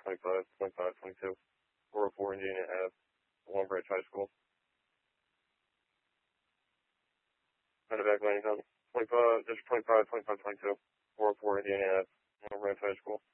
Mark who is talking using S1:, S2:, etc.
S1: 25, 25, 22, 404 Indiana Ave, Long Branch High School. Kind of back landing on 25, District 25, 25, 22, 404 Indiana Ave, Long Branch High School.